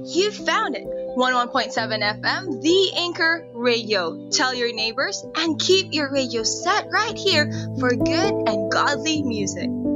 You found it! 101.7 FM, The Anchor Radio. Tell your neighbors and keep your radio set right here for good and godly music.